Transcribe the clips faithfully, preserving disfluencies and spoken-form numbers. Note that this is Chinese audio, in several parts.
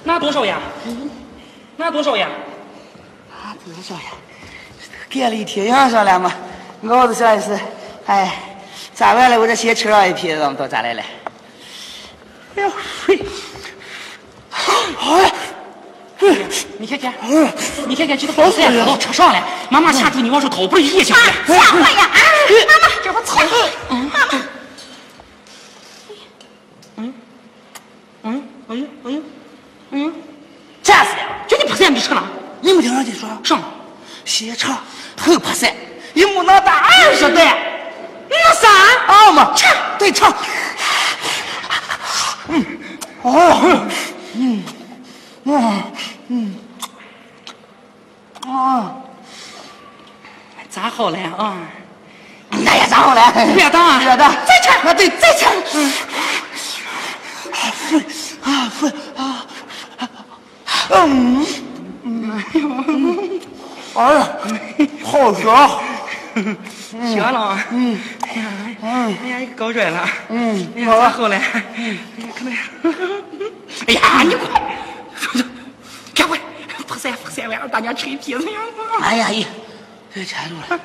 拿多少呀？拿多少呀？ 拿多少呀？给了一天洋上了嘛。我是想的是，哎，咋完了？我这先吃上一批，咱们到咋来了？哎呦，嘿，哎。 你看看，你看看，这个包菜到车上了，妈妈掐住你往上掏，不是一下来。 吓坏呀！啊，妈妈，这我操！妈妈， 嗯，嗯，哎呦，哎呦，哎呦，炸死了！就你拍菜没吃了？ 你没听人家说？ 上， 先尝后拍菜，一木能打二十袋。 那啥？ 啊嘛，吃，对尝。嗯，哦，嗯。嗯嗯啊， 咋好了啊？ 哎呀，咋好了？ 别当啊！ 别当！ 再吃啊，对，再吃。嗯，啊，会啊，嗯嗯，哎呀，好香！ 香了。 嗯， 哎呀， 嗯， 哎呀，搞拽了。 嗯， 哎呀，咋好了？哎呀，看那。哎呀，你快！赶快，拍菜拍菜，我让大家吃一批子呀！ 哎呀咦，这馋住了。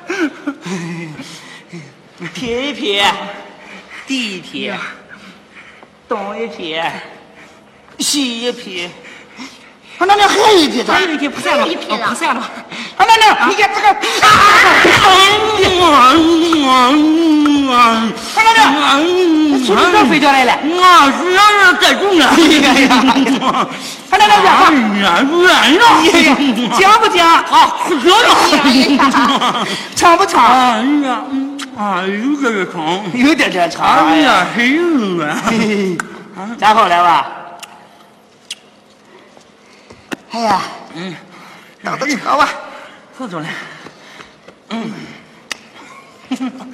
撇一撇，递一撇，东一撇，西一撇。啊，那那还有一撇子， 还有一撇拍菜了，拍菜了。 啊，那那你看这个。啊！啊，那那，从你这飞下来了。 啊，是让人逮住了。 哎呀！啊，那那讲软软了。 讲不讲？ 啊，热了。 长不长？ 哎呀，啊，有点点长， 有点点长。 哎呀，黑了。 咋好了吧？哎呀， 嗯， 等着吃吧。 喝着了。嗯。你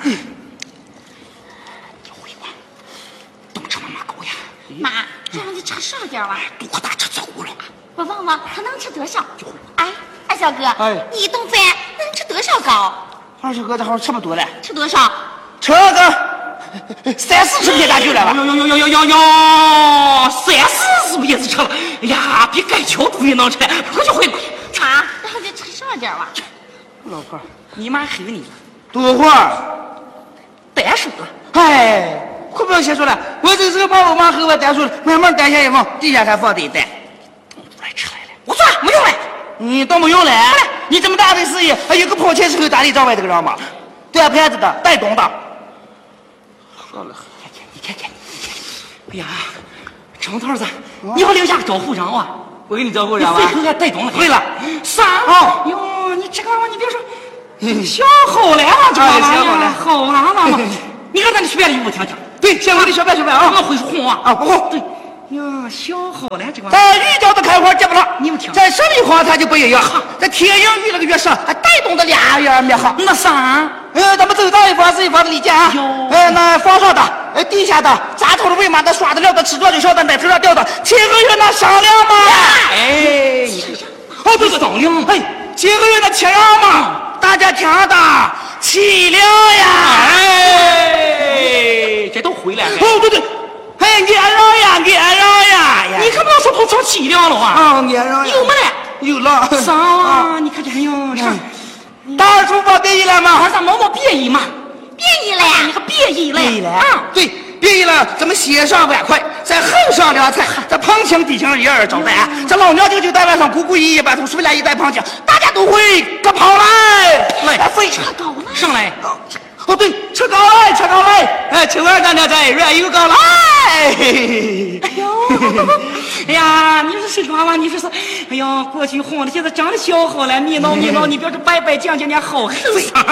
回吧，东吃妈妈狗呀。 妈，这样你吃少点吧。 多大吃走了？ 我问问他能吃多少？哎，二小哥， 哎， 你一顿饭能吃多少糕？ 二小哥，这好吃不多了。 吃多少？ 吃个三四十片大酒了吧？ 哟哟哟哟哟哟哟！三四十片子吃了，哎呀，比盖桥都也能吃。快去回吧。 妈，那还得吃少点吧。 老婆， 你妈黑你了。 多会儿？ 单数了。 哎，快不要先说了，我这是个把我妈和我单数了，慢慢单下一放，底下还放着一袋。 来吃来了，我算没用了。 你都没用了？你这么大的事业，还有个跑前时候打理招外这个人吗？端盘子的，带动的。好了， 你看看，你看看，哎呀，张头子，你好留下个招呼人啊！ 我给你招呼人吧。 你还带动了。 会了。 啥？ 哦， 哟，你这个你别说。想好了啊，这个想好了， 好啊，妈妈。你看咱的学院里有听听。 对，先我的学班学班啊， 我会哄啊， 啊不哄。 对，呀，想好了这个。 在玉教的开花接不上， 你们听。 在十里花它就不一样，在天阳玉那个月上还带动的俩样灭好。 那啥？ 呃，咱们走到一方是一方的理解啊。呃，那房上的，呃，地下的，扎头的、喂马的、耍的、撂的、吃着就笑的、奶头上吊的，前个月那商量嘛。 哎， 哦，对对，商量。哎，前个月那钱让嘛。大家听的凄凉呀！ 哎，这都回来了。 哦，对对，哎，年让呀，年让呀！ 你可不能说都成凄凉了啊！ 啊，年让有没了？ 有了。 啥啊？你看这还有啥？ 大厨房变异了吗？ 还是毛毛变异嘛？ 变异了呀！ 你可变异了？ 变异了啊！对，变异了。咱们先上碗筷，再后上凉菜，这旁请底请一二招待。这老娘舅舅在晚上咕咕一一摆头，是不是来一袋旁请？大家都会跟跑来， 来， 飞吃高了， 上来。 哦，对，吃高来，吃高来，哎，吃完咱俩再软有高来。 哎呦，哎呀，你说谁说话？你说是？哎呀，过去哄的，现在长得小好了，你闹你闹，你表示拜拜讲讲点好事。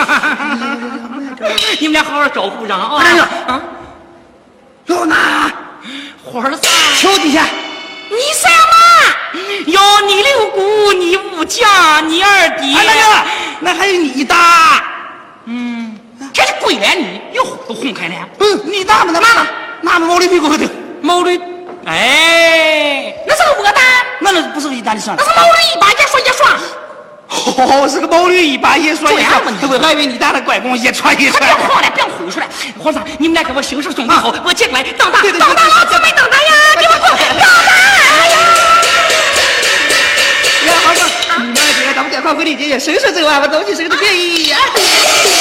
你们俩好好招呼上啊！ 哎呀， 啊， 老衲花儿子， 求底下。 你什么？哟，你六姑，你五嫁，你二弟。 哎呀，那还有你大。 嗯，这是归来你，又都哄开了。 嗯，你大吗？那嘛呢？那么毛驴屁股后头， 毛驴。哎，那是个我大， 那那不是个一大的上， 那是毛驴一把也说也爽。 哦，是个毛驴一把也说也爽。我还以为你大的拐棍也穿一穿。 别晃了，别胡说了。皇上，你们俩给我行事准备好，我进来当大， 对对当大老姊妹当大呀，给我过，当大呀！ 回的姐姐，收拾这娃娃东西，收拾便宜呀。